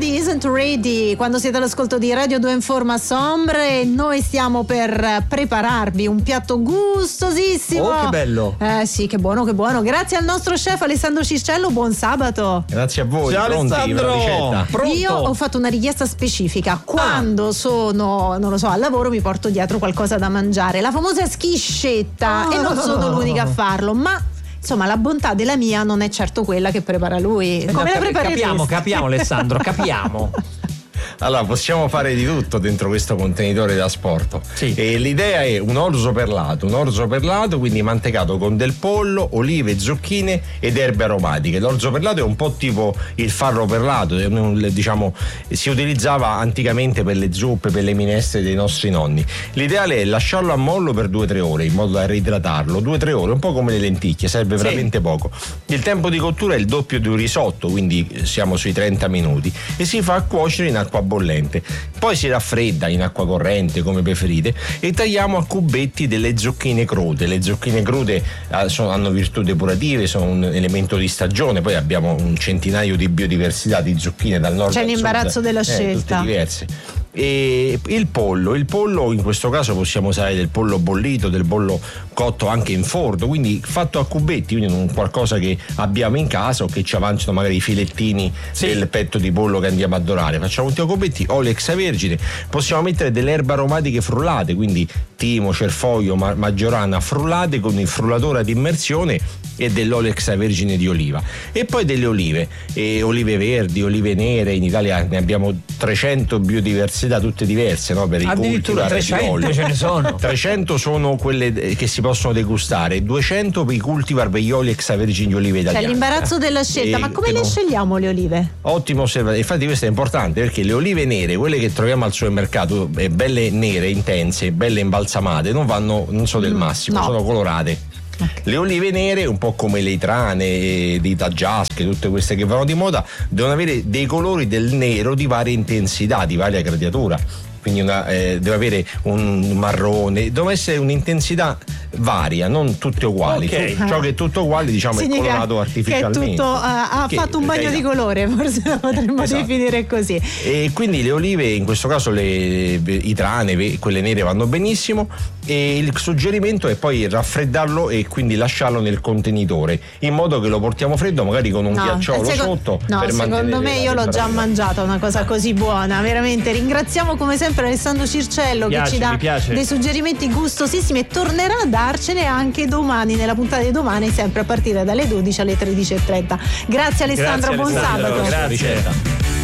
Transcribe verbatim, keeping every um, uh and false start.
di Isn't Ready quando siete all'ascolto di Radio due Informa Sombre. Noi stiamo per prepararvi un piatto gustosissimo. Oh, che bello! Eh sì, che buono, che buono. Grazie al nostro chef Alessandro Circello, buon sabato. Grazie a voi. Ciao pronti Alessandro. per la ricetta? Pronto? Io ho fatto una richiesta specifica. Quando ah. sono, non lo so, al lavoro mi porto dietro qualcosa da mangiare, la famosa schiscetta, oh. e non sono l'unica a farlo, ma insomma la bontà della mia non è certo quella che prepara lui. Come no, la prepareresti? Capiamo, capiamo Alessandro, capiamo. Allora, possiamo fare di tutto dentro questo contenitore da sporto. Sì. E l'idea è un orzo perlato, un orzo perlato quindi mantecato con del pollo, olive, zucchine ed erbe aromatiche. L'orzo perlato è un po' tipo il farro perlato, diciamo, si utilizzava anticamente per le zuppe, per le minestre dei nostri nonni. L'ideale è lasciarlo a mollo per due o tre ore in modo da reidratarlo, due o tre ore, un po' come le lenticchie, serve sì. veramente poco. Il tempo di cottura è il doppio di un risotto, quindi siamo sui trenta minuti, e si fa cuocere in acqua bollente, poi si raffredda in acqua corrente come preferite e tagliamo a cubetti delle zucchine crude. Le zucchine crude eh, sono, hanno virtù depurative, sono un elemento di stagione, poi abbiamo un centinaio di biodiversità di zucchine dal nord c'è al sud. C'è l'imbarazzo della eh, scelta. Tutte diverse. E il pollo, il pollo in questo caso possiamo usare del pollo bollito, del pollo cotto anche in forno, quindi fatto a cubetti, quindi non qualcosa che abbiamo in casa o che ci avanzano magari i filettini sì. del petto di pollo che andiamo a dorare. Facciamo tutti a cubetti, olio extravergine, possiamo mettere delle erbe aromatiche frullate, quindi timo, cerfoglio, ma- maggiorana frullate con il frullatore ad immersione e dell'olio extravergine di oliva, e poi delle olive, e olive verdi, olive nere. In Italia ne abbiamo trecento biodiversità, tutte diverse, no? Per i addirittura trecento ce ne sono. trecento sono quelle che si possono degustare, duecento per i cultivar per gli oli extravergini di olive italiane. C'è l'imbarazzo della scelta, e, ma come le no, scegliamo le olive? Ottimo osservazione, infatti questo è importante perché le olive nere, quelle che troviamo al supermercato, belle nere, intense, belle imbalsamate, non vanno, non sono del massimo, no. sono colorate. Le olive nere, un po' come le itrane, di Taggiasche, tutte queste che vanno di moda, devono avere dei colori del nero di varia intensità, di varia gradiatura. Quindi una, eh, deve avere un marrone, deve essere un'intensità varia, non tutte uguali. Okay. Ciò che è tutto uguale, diciamo, Significa è colorato artificialmente. Che è tutto, uh, ha che, fatto un bagno esatto. di colore, forse lo potremmo esatto. definire così. E quindi le olive, in questo caso le itrane, quelle nere vanno benissimo, e il suggerimento è poi raffreddarlo e quindi lasciarlo nel contenitore in modo che lo portiamo freddo, magari con un no, ghiacciolo seco- sotto. No, per secondo me io l'ho già mangiata una cosa così buona, veramente. Ringraziamo come sempre Alessandro Circello piace, che ci dà dei suggerimenti gustosissimi e tornerà a darcene anche domani, nella puntata di domani, sempre a partire dalle dodici alle tredici e trenta. Grazie Alessandro, Grazie, buon Alessandro. sabato. Grazie.